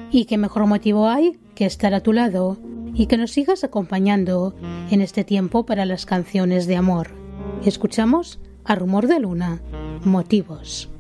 Y qué mejor motivo hay que estar a tu lado y que nos sigas acompañando en este tiempo para las canciones de amor. Escuchamos a Rumor de Luna, Motivos.